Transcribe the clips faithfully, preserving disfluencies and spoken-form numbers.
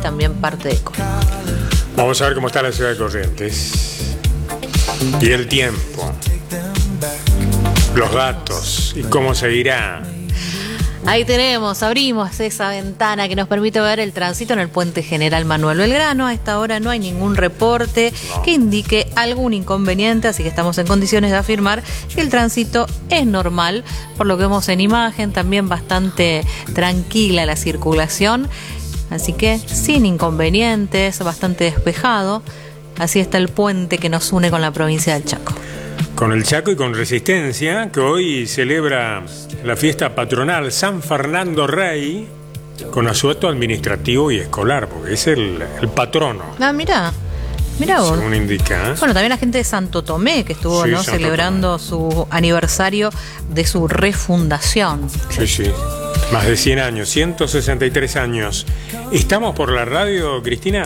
también parte de Córdoba. Vamos a ver cómo está la ciudad de Corrientes. Y el tiempo, los datos y cómo seguirá. Ahí tenemos, abrimos esa ventana que nos permite ver el tránsito en el puente General Manuel Belgrano. A esta hora no hay ningún reporte no. que indique algún inconveniente, así que estamos en condiciones de afirmar que el tránsito es normal. Por lo que vemos en imagen, también bastante tranquila la circulación, así que sin inconvenientes, bastante despejado. Así está el puente que nos une con la provincia del Chaco. Con el Chaco y con Resistencia, que hoy celebra la fiesta patronal San Fernando Rey, con asueto administrativo y escolar, porque es el, el patrono. Ah, mira, mira vos. Según indica. Bueno, también la gente de Santo Tomé, que estuvo sí, ¿no? celebrando Tomé. Su aniversario de su refundación. Sí, sí. Más de cien años, ciento sesenta y tres años. ¿Estamos por la radio, Cristina?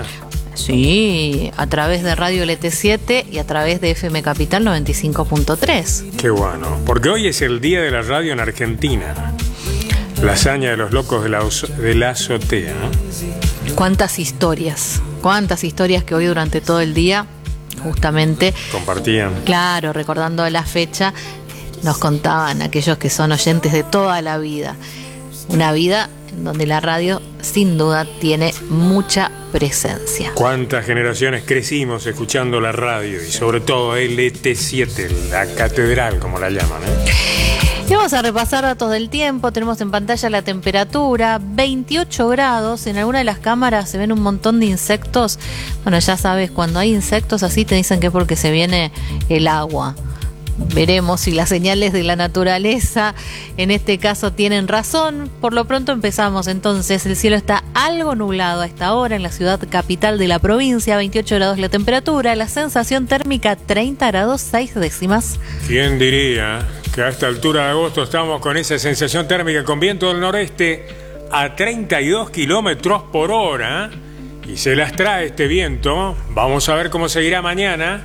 Sí, a través de Radio L T siete y a través de F M Capital noventa y cinco punto tres. Qué bueno, porque hoy es el Día de la Radio en Argentina. La hazaña de los locos de la, de la azotea. Cuántas historias, cuántas historias que hoy durante todo el día justamente compartían. Claro, recordando la fecha, nos contaban aquellos que son oyentes de toda la vida. Una vida en donde la radio sin duda tiene mucha presencia. ¿Cuántas generaciones crecimos escuchando la radio? Y sobre todo L T siete, la catedral, como la llaman, ¿eh? Y vamos a repasar datos del tiempo. Tenemos en pantalla la temperatura, veintiocho grados. En alguna de las cámaras se ven un montón de insectos. Bueno, ya sabes, cuando hay insectos así te dicen que es porque se viene el agua. Veremos si las señales de la naturaleza en este caso tienen razón. Por lo pronto empezamos entonces. El cielo está algo nublado a esta hora en la ciudad capital de la provincia. veintiocho grados la temperatura. La sensación térmica treinta grados seis décimas. ¿Quién diría que a esta altura de agosto estamos con esa sensación térmica con viento del noreste a treinta y dos kilómetros por hora? Y se las trae este viento. Vamos a ver cómo seguirá mañana.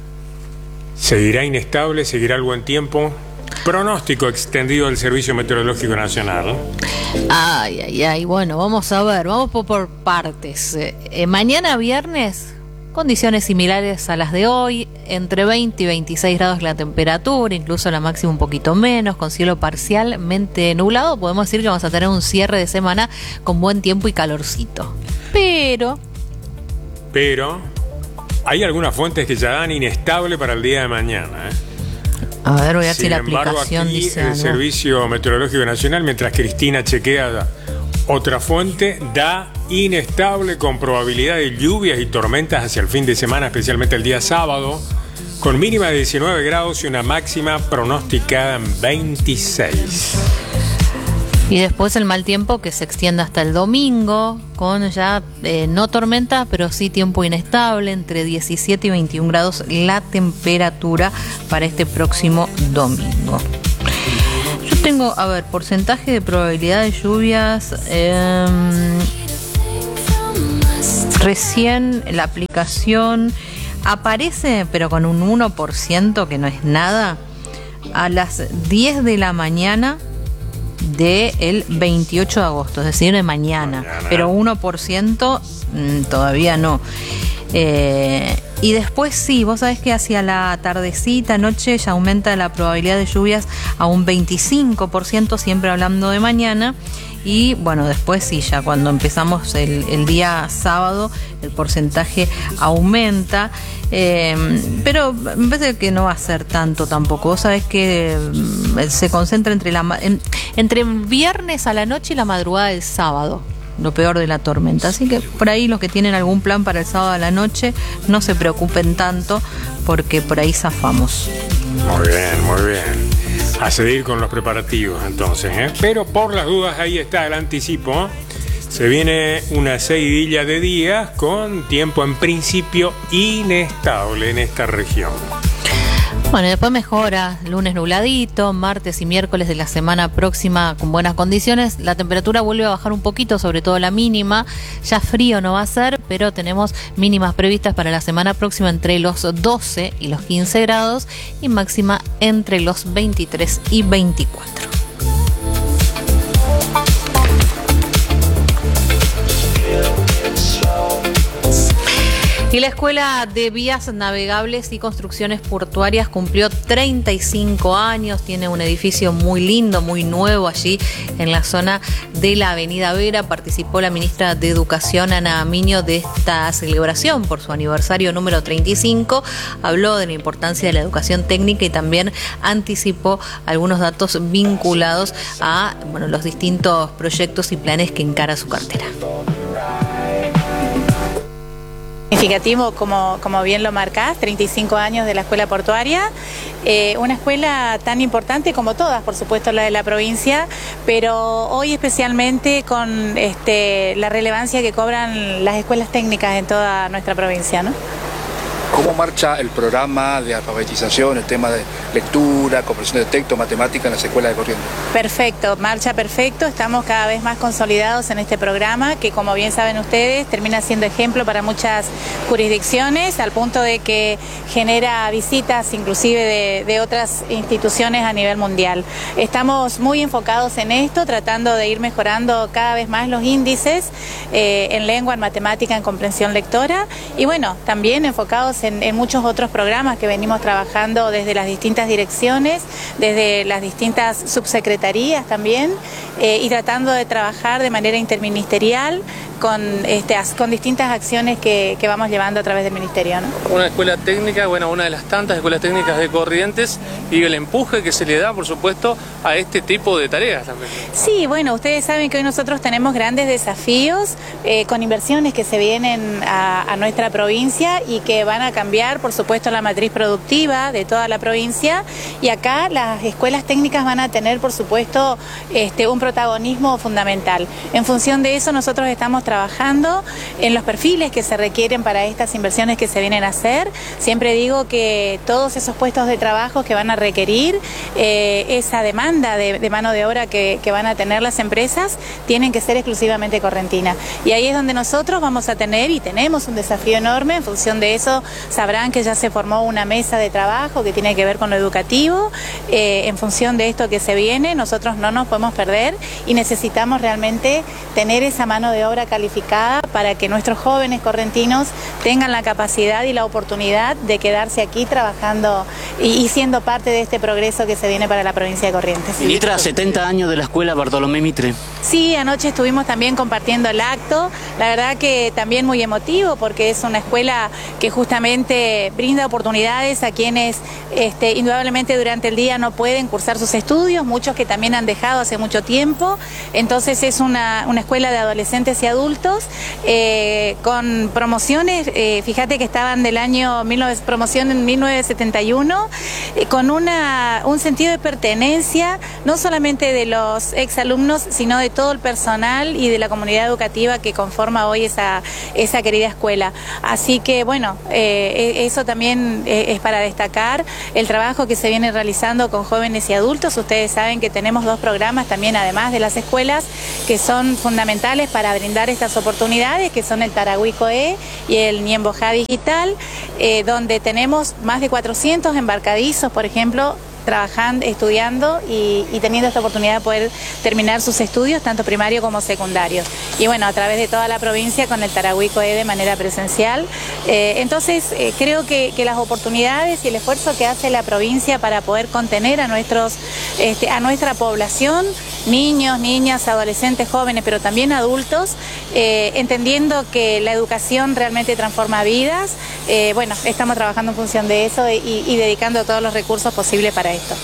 ¿Seguirá inestable? ¿Seguirá el buen tiempo? Pronóstico extendido del Servicio Meteorológico Nacional. Ay, ay, ay. Bueno, vamos a ver, vamos por, por partes. Eh, mañana viernes, condiciones similares a las de hoy, entre veinte y veintiséis grados la temperatura, incluso la máxima un poquito menos, con cielo parcialmente nublado. Podemos decir que vamos a tener un cierre de semana con buen tiempo y calorcito. Pero... Pero... hay algunas fuentes que ya dan inestable para el día de mañana, ¿eh? A ver, voy a ver Sin si la embargo, aplicación aquí dice el algo. Servicio Meteorológico Nacional, mientras Cristina chequea otra fuente, da inestable con probabilidad de lluvias y tormentas hacia el fin de semana, especialmente el día sábado, con mínima de diecinueve grados y una máxima pronosticada en veintiséis. Y después el mal tiempo que se extiende hasta el domingo, con ya eh, no tormenta, pero sí tiempo inestable, entre diecisiete y veintiún grados la temperatura para este próximo domingo. Yo tengo, a ver, porcentaje de probabilidad de lluvias. Eh, recién la aplicación aparece, pero con un uno por ciento, que no es nada, a las diez de la mañana del veintiocho de agosto, es decir, de mañana, mañana. Pero uno por ciento mmm, todavía no. Eh, y después sí, vos sabés que hacia la tardecita, noche, ya aumenta la probabilidad de lluvias a un veinticinco por ciento, siempre hablando de mañana. Y bueno, después sí, ya cuando empezamos el, el día sábado, el porcentaje aumenta. Eh, pero me parece que no va a ser tanto tampoco. Vos sabés que eh, se concentra entre, la, en, entre viernes a la noche y la madrugada del sábado, lo peor de la tormenta. Así que por ahí los que tienen algún plan para el sábado a la noche, no se preocupen tanto, porque por ahí zafamos. Muy bien, muy bien. A seguir con los preparativos entonces, ¿eh? Pero por las dudas ahí está el anticipo. Se viene una seguidilla de días con tiempo en principio inestable en esta región. Bueno, después mejora, lunes nubladito, martes y miércoles de la semana próxima con buenas condiciones. La temperatura vuelve a bajar un poquito, sobre todo la mínima. Ya frío no va a ser, pero tenemos mínimas previstas para la semana próxima entre los doce y los quince grados y máxima entre los veintitrés y veinticuatro. Y la Escuela de Vías Navegables y Construcciones Portuarias cumplió treinta y cinco años, tiene un edificio muy lindo, muy nuevo allí en la zona de la Avenida Vera. Participó la ministra de Educación, Ana Amiño, de esta celebración por su aniversario número treinta y cinco. Habló de la importancia de la educación técnica y también anticipó algunos datos vinculados a bueno, los distintos proyectos y planes que encara su cartera. Significativo, como, como bien lo marcás, treinta y cinco años de la Escuela Portuaria, eh, una escuela tan importante como todas, por supuesto la de la provincia, pero hoy especialmente con este, la relevancia que cobran las escuelas técnicas en toda nuestra provincia, ¿no? ¿Cómo marcha el programa de alfabetización, el tema de lectura, comprensión de texto, matemática en las escuelas de Corrientes? Perfecto, marcha perfecto. Estamos cada vez más consolidados en este programa que, como bien saben ustedes, termina siendo ejemplo para muchas jurisdicciones, al punto de que genera visitas inclusive de, de otras instituciones a nivel mundial. Estamos muy enfocados en esto, tratando de ir mejorando cada vez más los índices eh, en lengua, en matemática, en comprensión lectora y bueno, también enfocados En, en muchos otros programas que venimos trabajando desde las distintas direcciones, desde las distintas subsecretarías también, eh, y tratando de trabajar de manera interministerial con, este, con distintas acciones que, que vamos llevando a través del Ministerio, ¿no? Una escuela técnica, bueno, una de las tantas escuelas técnicas de Corrientes y el empuje que se le da, por supuesto, a este tipo de tareas también. Sí, bueno, ustedes saben que hoy nosotros tenemos grandes desafíos eh, con inversiones que se vienen a, a nuestra provincia y que van a cambiar, por supuesto, la matriz productiva de toda la provincia y acá las escuelas técnicas van a tener, por supuesto, este, un protagonismo fundamental. En función de eso, nosotros estamos trabajando en los perfiles que se requieren para estas inversiones que se vienen a hacer. Siempre digo que todos esos puestos de trabajo que van a requerir eh, esa demanda de, de mano de obra que, que van a tener las empresas tienen que ser exclusivamente correntinas. Y ahí es donde nosotros vamos a tener y tenemos un desafío enorme. En función de eso sabrán que ya se formó una mesa de trabajo que tiene que ver con lo educativo. Eh, en función de esto que se viene, nosotros no nos podemos perder y necesitamos realmente tener esa mano de obra calificada para que nuestros jóvenes correntinos tengan la capacidad y la oportunidad de quedarse aquí trabajando y, y siendo parte de este progreso que se viene para la provincia de Corrientes. Ministra, setenta años de la Escuela Bartolomé Mitre. Sí, anoche estuvimos también compartiendo el acto, la verdad que también muy emotivo porque es una escuela que justamente brinda oportunidades a quienes este, indudablemente durante el día no pueden cursar sus estudios, muchos que también han dejado hace mucho tiempo, entonces es una, una escuela de adolescentes y adultos eh, con promociones, eh, fíjate que estaban del año mil novecientos, promoción en mil novecientos setenta y uno, eh, con una, un sentido de pertenencia no solamente de los exalumnos sino de todo el personal y de la comunidad educativa que conforma hoy esa, esa querida escuela. Así que bueno, eh, eso también es para destacar el trabajo que se viene realizando con jóvenes y adultos. Ustedes saben que tenemos dos programas también además de las escuelas que son fundamentales para brindar estas oportunidades, que son el Taragüí COE y el Niembojá Digital, eh, donde tenemos más de cuatrocientos embarcadizos, por ejemplo, trabajando, estudiando y, y teniendo esta oportunidad de poder terminar sus estudios, tanto primarios como secundarios. Y bueno, a través de toda la provincia con el Taragüí COE de manera presencial. Eh, entonces, eh, creo que, que las oportunidades y el esfuerzo que hace la provincia para poder contener a, nuestros, este, a nuestra población, niños, niñas, adolescentes, jóvenes, pero también adultos, eh, entendiendo que la educación realmente transforma vidas, eh, bueno, estamos trabajando en función de eso y, y dedicando todos los recursos posibles para esto.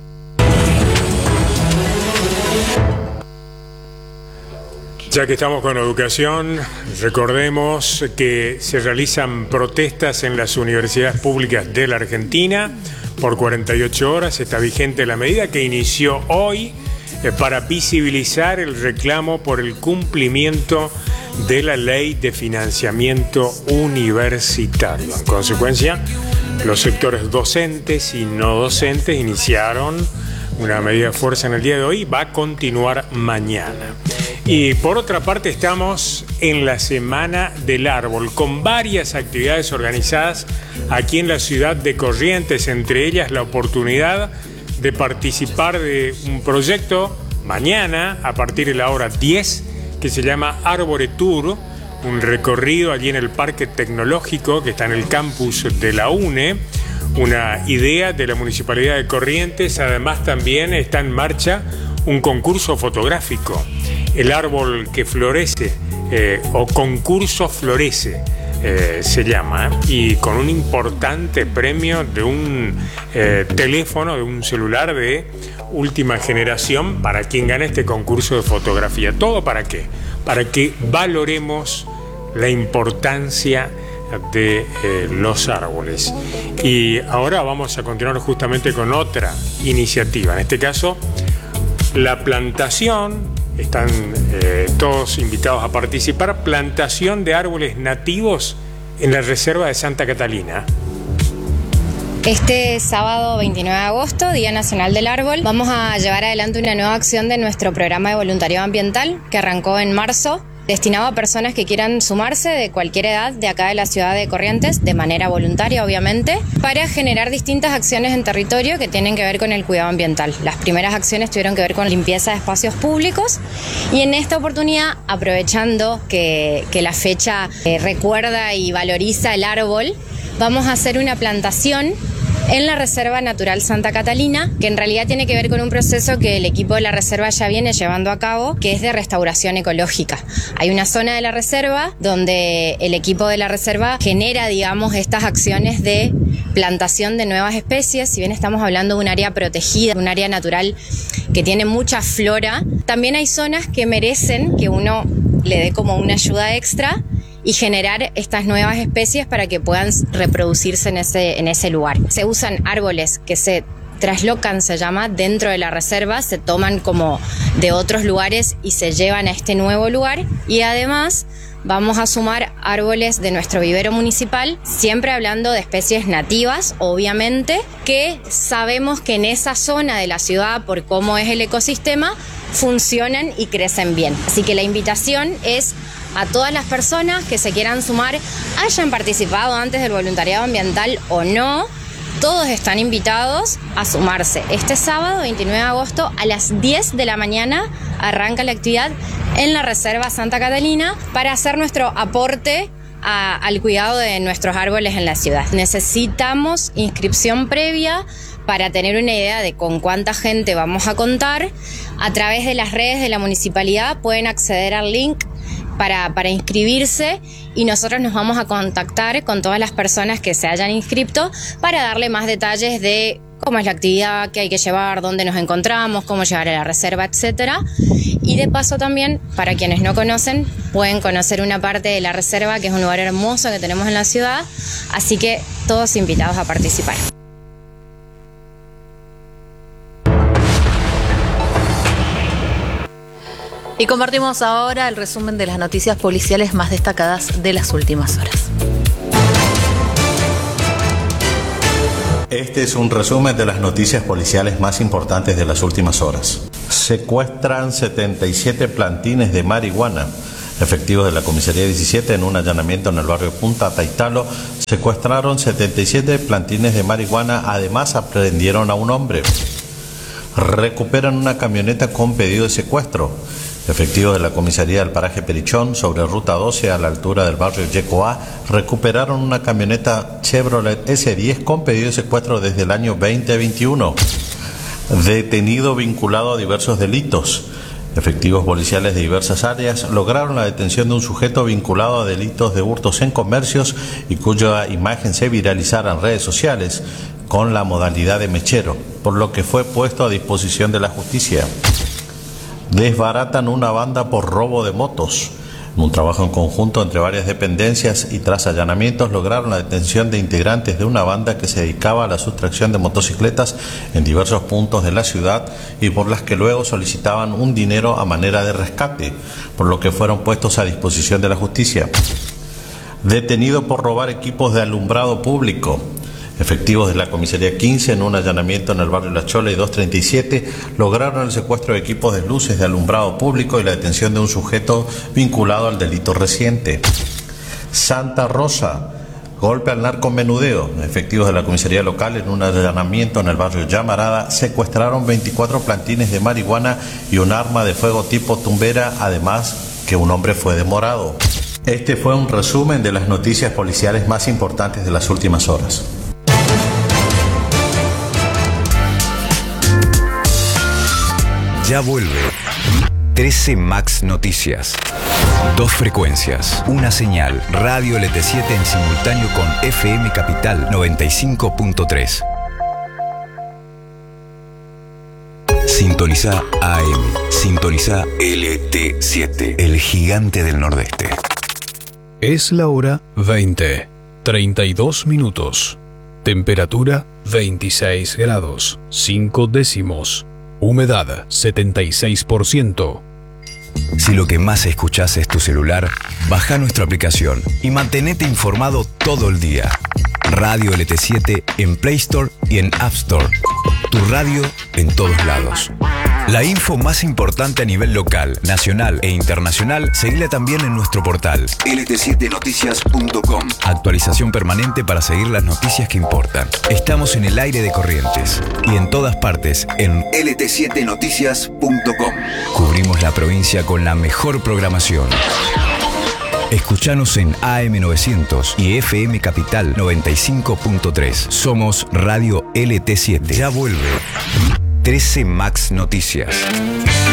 Ya que estamos con educación, recordemos que se realizan protestas en las universidades públicas de la Argentina por cuarenta y ocho horas. Está vigente la medida que inició hoy eh, para visibilizar el reclamo por el cumplimiento de la ley de financiamiento universitario. En consecuencia, los sectores docentes y no docentes iniciaron una medida de fuerza en el día de hoy y va a continuar mañana. Y por otra parte estamos en la Semana del Árbol con varias actividades organizadas aquí en la ciudad de Corrientes, entre ellas la oportunidad de participar de un proyecto mañana a partir de la hora diez que se llama Arbore Tour, un recorrido allí en el Parque Tecnológico que está en el campus de la UNE, una idea de la Municipalidad de Corrientes. Además también está en marcha un concurso fotográfico, El Árbol que Florece, eh, o Concurso Florece. Eh, se llama, y con un importante premio de un eh, teléfono, de un celular de última generación para quien gane este concurso de fotografía. ¿Todo para qué? Para que valoremos la importancia de eh, los árboles. Y ahora vamos a continuar justamente con otra iniciativa, en este caso la plantación. Están eh, todos invitados a participar. Plantación de árboles nativos en la Reserva de Santa Catalina. Este sábado veintinueve de agosto, Día Nacional del Árbol, vamos a llevar adelante una nueva acción de nuestro programa de voluntariado ambiental que arrancó en marzo, destinado a personas que quieran sumarse de cualquier edad de acá de la ciudad de Corrientes, de manera voluntaria obviamente, para generar distintas acciones en territorio que tienen que ver con el cuidado ambiental. Las primeras acciones tuvieron que ver con limpieza de espacios públicos, y en esta oportunidad, aprovechando que, que la fecha eh, recuerda y valoriza el árbol, vamos a hacer una plantación en la Reserva Natural Santa Catalina, que en realidad tiene que ver con un proceso que el equipo de la reserva ya viene llevando a cabo, que es de restauración ecológica. Hay una zona de la reserva donde el equipo de la reserva genera, digamos, estas acciones de plantación de nuevas especies. Si bien estamos hablando de un área protegida, un área natural que tiene mucha flora, también hay zonas que merecen que uno le dé como una ayuda extra y generar estas nuevas especies para que puedan reproducirse en ese, en ese lugar. Se usan árboles que se traslocan, se llama, dentro de la reserva, se toman como de otros lugares y se llevan a este nuevo lugar, y además vamos a sumar árboles de nuestro vivero municipal, siempre hablando de especies nativas, obviamente, que sabemos que en esa zona de la ciudad, por cómo es el ecosistema, funcionan y crecen bien. Así que la invitación es a todas las personas que se quieran sumar, hayan participado antes del voluntariado ambiental o no, todos están invitados a sumarse. Este sábado, veintinueve de agosto, a las diez de la mañana, arranca la actividad en la Reserva Santa Catalina para hacer nuestro aporte a, al cuidado de nuestros árboles en la ciudad. Necesitamos inscripción previa para tener una idea de con cuánta gente vamos a contar. A través de las redes de la municipalidad pueden acceder al link Para, para inscribirse, y nosotros nos vamos a contactar con todas las personas que se hayan inscrito para darle más detalles de cómo es la actividad, qué hay que llevar, dónde nos encontramos, cómo llegar a la reserva, etcétera. Y de paso también, para quienes no conocen, pueden conocer una parte de la reserva, que es un lugar hermoso que tenemos en la ciudad, así que todos invitados a participar. Y compartimos ahora el resumen de las noticias policiales más destacadas de las últimas horas. Este es un resumen de las noticias policiales más importantes de las últimas horas. Secuestran setenta y siete plantines de marihuana. Efectivos de la Comisaría diecisiete, en un allanamiento en el barrio Punta Taitalo, secuestraron setenta y siete plantines de marihuana. Además, aprendieron a un hombre. Recuperan una camioneta con pedido de secuestro. Efectivos de la Comisaría del Paraje Perichón, sobre Ruta doce, a la altura del barrio Yecoa, recuperaron una camioneta Chevrolet ese diez con pedido de secuestro desde el año veinte veintiuno. Detenido vinculado a diversos delitos. Efectivos policiales de diversas áreas lograron la detención de un sujeto vinculado a delitos de hurtos en comercios y cuya imagen se viralizara en redes sociales con la modalidad de mechero, por lo que fue puesto a disposición de la justicia. Desbaratan una banda por robo de motos. En un trabajo en conjunto entre varias dependencias y tras allanamientos, lograron la detención de integrantes de una banda que se dedicaba a la sustracción de motocicletas en diversos puntos de la ciudad y por las que luego solicitaban un dinero a manera de rescate, por lo que fueron puestos a disposición de la justicia. Detenido por robar equipos de alumbrado público. Efectivos de la Comisaría quince, en un allanamiento en el barrio La Chola y doscientos treinta y siete, lograron el secuestro de equipos de luces de alumbrado público y la detención de un sujeto vinculado al delito reciente. Santa Rosa, golpe al narcomenudeo. Efectivos de la Comisaría local, en un allanamiento en el barrio Llamarada, secuestraron veinticuatro plantines de marihuana y un arma de fuego tipo tumbera, además que un hombre fue demorado. Este fue un resumen de las noticias policiales más importantes de las últimas horas. Ya vuelve trece Max Noticias. Dos frecuencias, una señal, Radio L T siete en simultáneo con F M Capital noventa y cinco punto tres. Sintoniza A M, sintoniza L T siete, el gigante del Nordeste. Es la hora veinte, treinta y dos minutos. Temperatura veintiséis grados, cinco décimos. Humedad setenta y seis por ciento. Si lo que más escuchás es tu celular, baja nuestra aplicación y mantenete informado todo el día. Radio L T siete en Play Store y en App Store. Tu radio en todos lados. La info más importante a nivel local, nacional e internacional, seguila también en nuestro portal L T siete noticias punto com. Actualización permanente para seguir las noticias que importan. Estamos en el aire de Corrientes y en todas partes en L T siete noticias punto com. Cubrimos la provincia con la mejor programación. Escuchanos en A M novecientos y F M Capital noventa y cinco punto tres. Somos Radio L T siete. Ya vuelve trece Max Noticias.